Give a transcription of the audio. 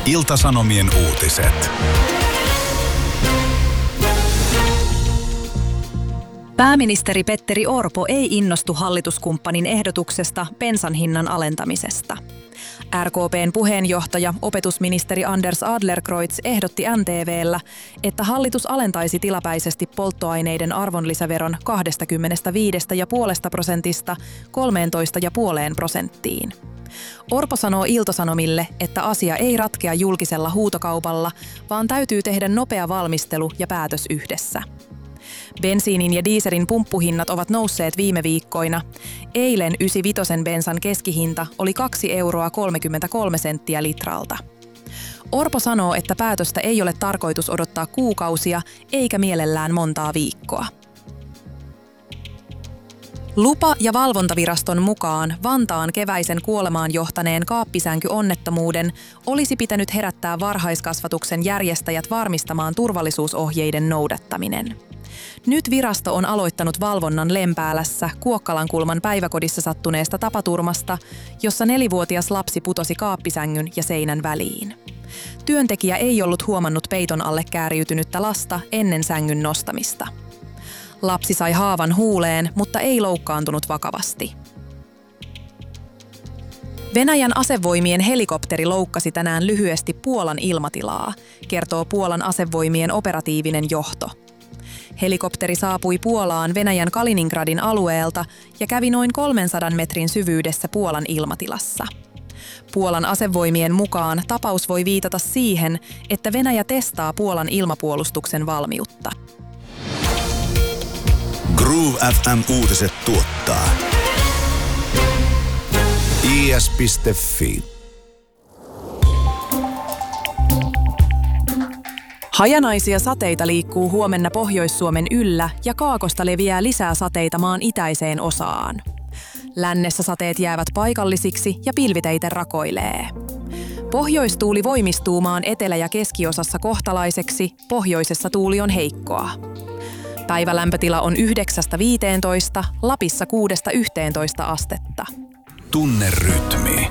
Ilta-Sanomien uutiset. Pääministeri Petteri Orpo ei innostu hallituskumppanin ehdotuksesta bensan hinnan alentamisesta. RKP:n puheenjohtaja, opetusministeri Anders Adlercreutz ehdotti NTV:llä, että hallitus alentaisi tilapäisesti polttoaineiden arvonlisäveron 25,5% 13,5%. Orpo sanoo Ilta-Sanomille, että asia ei ratkea julkisella huutokaupalla, vaan täytyy tehdä nopea valmistelu ja päätös yhdessä. Bensiinin ja dieselin pumppuhinnat ovat nousseet viime viikkoina. Eilen 95 bensan keskihinta oli 2,33 € litralta. Orpo sanoo, että päätöstä ei ole tarkoitus odottaa kuukausia eikä mielellään montaa viikkoa. Lupa- ja valvontaviraston mukaan Vantaan keväisen kuolemaan johtaneen kaappisänkyonnettomuuden olisi pitänyt herättää varhaiskasvatuksen järjestäjät varmistamaan turvallisuusohjeiden noudattaminen. Nyt virasto on aloittanut valvonnan Lempäälässä Kuokkalankulman päiväkodissa sattuneesta tapaturmasta, jossa 4-vuotias lapsi putosi kaappisängyn ja seinän väliin. Työntekijä ei ollut huomannut peiton alle kääriytynyttä lasta ennen sängyn nostamista. Lapsi sai haavan huuleen, mutta ei loukkaantunut vakavasti. Venäjän asevoimien helikopteri loukkasi tänään lyhyesti Puolan ilmatilaa, kertoo Puolan asevoimien operatiivinen johto. Helikopteri saapui Puolaan Venäjän Kaliningradin alueelta ja kävi noin 300 metrin syvyydessä Puolan ilmatilassa. Puolan asevoimien mukaan tapaus voi viitata siihen, että Venäjä testaa Puolan ilmapuolustuksen valmiutta. Groove FM-uutiset tuottaa is.fi. Hajanaisia sateita liikkuu huomenna Pohjois-Suomen yllä ja kaakosta leviää lisää sateita maan itäiseen osaan. Lännessä sateet jäävät paikallisiksi ja pilviteitä rakoilee. Pohjoistuuli voimistuu maan etelä- ja keskiosassa kohtalaiseksi, pohjoisessa tuuli on heikkoa. Päivälämpötila on 9–15, Lapissa 6–11 astetta. Tunne rytmi.